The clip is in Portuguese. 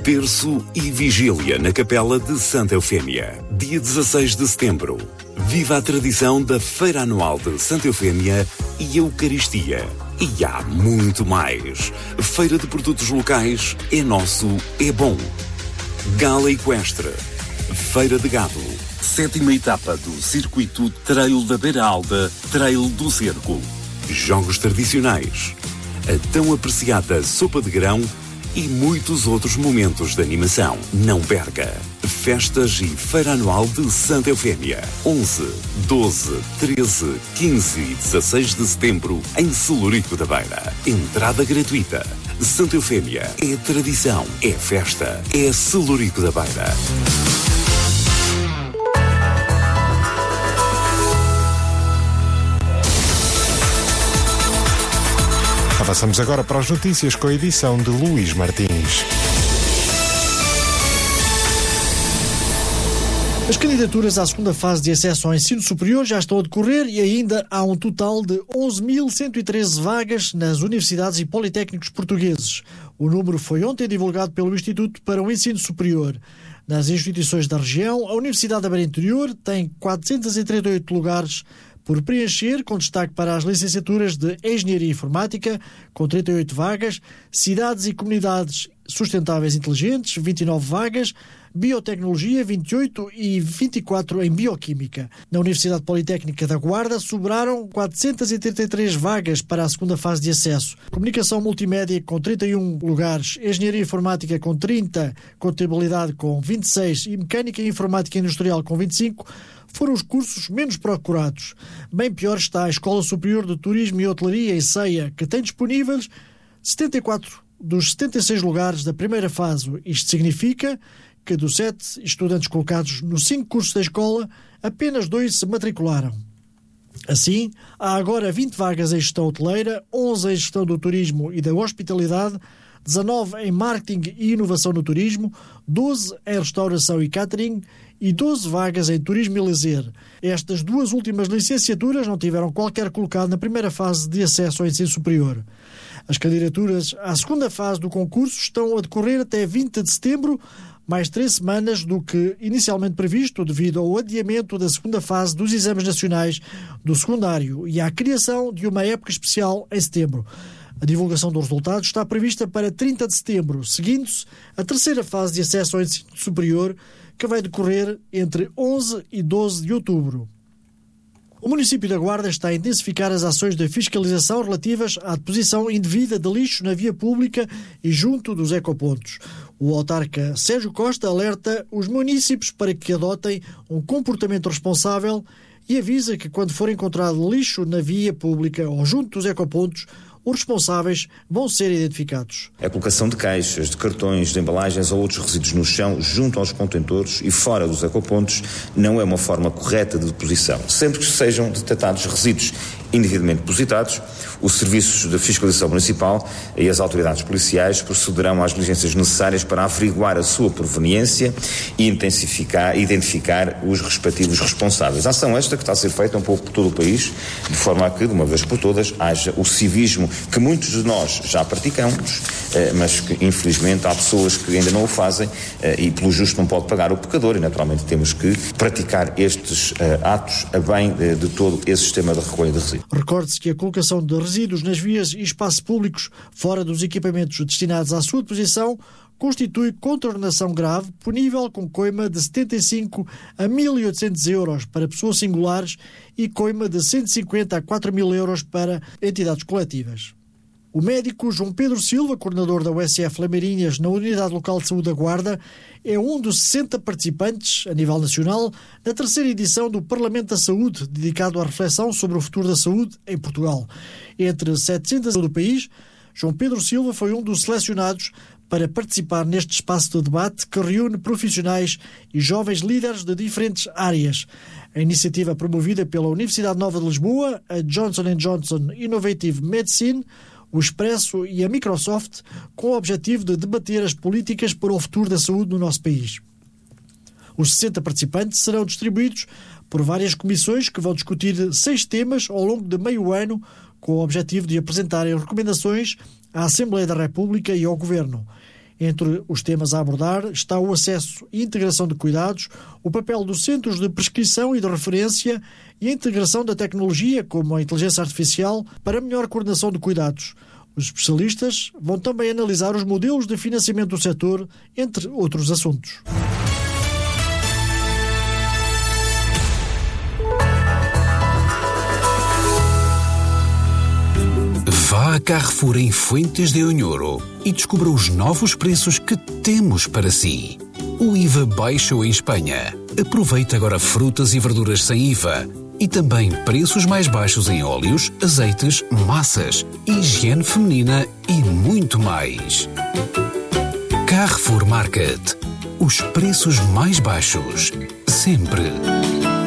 Terço e vigília na Capela de Santa Eufémia. Dia 16 de setembro. Viva a tradição da Feira Anual de Santa Eufémia e Eucaristia. E há muito mais. Feira de produtos locais é nosso, é bom. Gala Equestre. Feira de Gado. 7ª etapa do Circuito Trail da Beira Alta, Trail do Cerco. Jogos tradicionais. A tão apreciada sopa de grão e muitos outros momentos de animação. Não perca! Festas e Feira Anual de Santa Eufémia. 11, 12, 13, 15 e 16 de setembro em Celurico da Beira. Entrada gratuita. Santa Eufémia é tradição, é festa, é Celurico da Beira. Avançamos agora para as notícias com a edição de Luís Martins. As candidaturas à segunda fase de acesso ao ensino superior já estão a decorrer e ainda há um total de 11.113 vagas nas universidades e politécnicos portugueses. O número foi ontem divulgado pelo Instituto para o Ensino Superior. Nas instituições da região, a Universidade da Beira Interior tem 438 lugares por preencher, com destaque para as licenciaturas de Engenharia Informática, com 38 vagas, Cidades e Comunidades Sustentáveis Inteligentes, 29 vagas, Biotecnologia, 28 e 24 em Bioquímica. Na Universidade Politécnica da Guarda sobraram 433 vagas para a segunda fase de acesso. Comunicação Multimédia com 31 lugares, Engenharia Informática com 30, Contabilidade com 26 e Mecânica e Informática Industrial com 25, foram os cursos menos procurados. Bem pior está a Escola Superior de Turismo e Hotelaria em Ceia, que tem disponíveis 74 dos 76 lugares da primeira fase. Isto significa que dos 7 estudantes colocados nos 5 cursos da escola, apenas 2 se matricularam. Assim, há agora 20 vagas em gestão hoteleira, 11 em gestão do turismo e da hospitalidade, 19 em marketing e inovação no turismo, 12 em restauração e catering e 12 vagas em turismo e lazer. Estas duas últimas licenciaturas não tiveram qualquer colocado na primeira fase de acesso ao ensino superior. As candidaturas à segunda fase do concurso estão a decorrer até 20 de setembro, mais 3 semanas do que inicialmente previsto devido ao adiamento da segunda fase dos exames nacionais do secundário e à criação de uma época especial em setembro. A divulgação dos resultados está prevista para 30 de setembro, seguindo-se a terceira fase de acesso ao ensino superior, que vai decorrer entre 11 e 12 de outubro. O município da Guarda está a intensificar as ações de fiscalização relativas à deposição indevida de lixo na via pública e junto dos ecopontos. O autarca Sérgio Costa alerta os municípios para que adotem um comportamento responsável e avisa que quando for encontrado lixo na via pública ou junto dos ecopontos, os responsáveis vão ser identificados. A colocação de caixas, de cartões, de embalagens ou outros resíduos no chão, junto aos contentores e fora dos ecopontos, não é uma forma correta de deposição. Sempre que sejam detectados resíduos indevidamente depositados, os serviços de fiscalização municipal e as autoridades policiais procederão às diligências necessárias para averiguar a sua proveniência e identificar os respectivos responsáveis. A ação esta que está a ser feita um pouco por todo o país, de forma a que, de uma vez por todas, haja o civismo que muitos de nós já praticamos, mas que infelizmente há pessoas que ainda não o fazem e pelo justo não pode pagar o pecador e naturalmente temos que praticar estes atos a bem de todo esse sistema de recolha de resíduos. Recorde-se que a colocação de resíduos nas vias e espaços públicos fora dos equipamentos destinados à sua deposição constitui contraordenação grave, punível com coima de 75 a 1.800 euros para pessoas singulares e coima de 150 a 4.000 euros para entidades coletivas. O médico João Pedro Silva, coordenador da USF Lameirinhas na Unidade Local de Saúde da Guarda, é um dos 60 participantes, a nível nacional, na terceira edição do Parlamento da Saúde, dedicado à reflexão sobre o futuro da saúde em Portugal. Entre 700 do país, João Pedro Silva foi um dos selecionados para participar neste espaço de debate que reúne profissionais e jovens líderes de diferentes áreas. A iniciativa promovida pela Universidade Nova de Lisboa, a Johnson & Johnson Innovative Medicine, o Expresso e a Microsoft, com o objetivo de debater as políticas para o futuro da saúde no nosso país. Os 60 participantes serão distribuídos por várias comissões que vão discutir 6 temas ao longo de meio ano, com o objetivo de apresentarem recomendações à Assembleia da República e ao Governo. Entre os temas a abordar está o acesso e integração de cuidados, o papel dos centros de prescrição e de referência e a integração da tecnologia, como a inteligência artificial, para melhor coordenação de cuidados. Os especialistas vão também analisar os modelos de financiamento do setor, entre outros assuntos. Vá a Carrefour em Fuentes de Onhoro e descubra os novos preços que temos para si. O IVA baixou em Espanha. Aproveite agora frutas e verduras sem IVA e também preços mais baixos em óleos, azeites, massas, higiene feminina e muito mais. Carrefour Market. Os preços mais baixos. Sempre.